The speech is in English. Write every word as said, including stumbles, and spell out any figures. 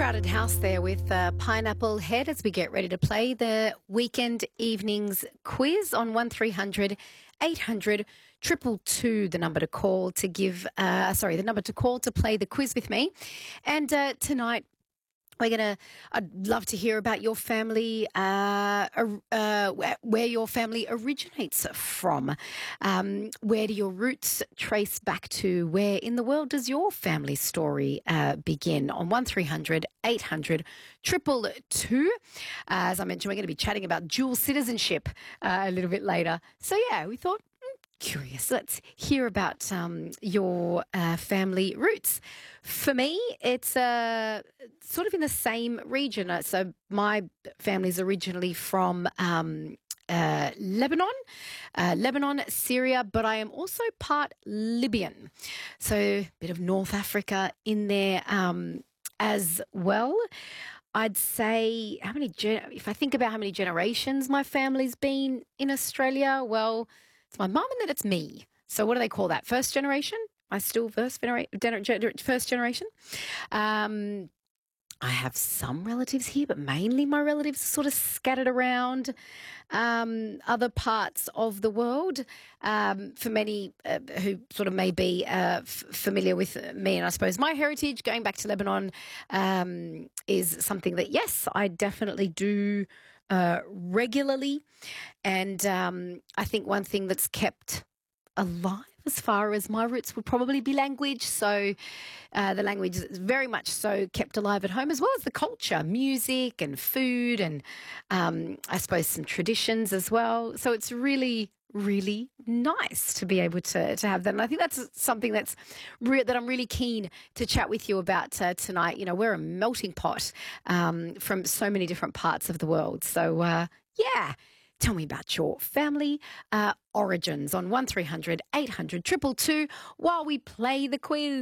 Crowded House there with uh, Pineapple Head as we get ready to play the weekend evenings quiz on one three hundred eight hundred two two two, the number to call to give, uh, sorry, the number to call to play the quiz with me. And uh, tonight, we're going to, I'd love to hear about your family, uh, uh, where your family originates from. Um, where do your roots trace back to? Where in the world does your family story uh, begin? On one three hundred eight hundred two two two. Uh, as I mentioned, we're going to be chatting about dual citizenship uh, a little bit later. So, yeah, we thought, curious. Let's hear about um, your uh, family roots. For me, it's uh, sort of in the same region. Uh, So my family's originally from um, uh, Lebanon, uh, Lebanon, Syria, but I am also part Libyan. So a bit of North Africa in there um, as well. I'd say how many, gen- if I think about how many generations my family's been in Australia, well, it's my mum and then it's me. So what do they call that? First generation? I still first, genera- gener- first generation. Um, I have some relatives here, but mainly my relatives are sort of scattered around um, other parts of the world. Um, for many uh, who sort of may be uh, f- familiar with me, and I suppose my heritage, going back to Lebanon, um, is something that, yes, I definitely do uh, regularly. And um, I think one thing that's kept alive as far as my roots would probably be language. So uh, the language is very much so kept alive at home, as well as the culture, music and food, and um, I suppose some traditions as well. So it's really, really nice to be able to to have that. And I think that's something that's re- that I'm really keen to chat with you about uh, tonight. You know, we're a melting pot um, from so many different parts of the world. So uh, yeah. Tell me about your family uh, origins on one three hundred eight hundred two two two while we play the quiz.